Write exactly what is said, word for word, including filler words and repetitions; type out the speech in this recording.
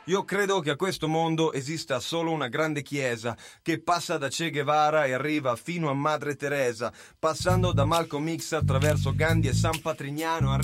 Io credo che a questo mondo esista solo una grande chiesa che passa da Che Guevara e arriva fino a Madre Teresa, passando da Malcolm X attraverso Gandhi e San Patrignano.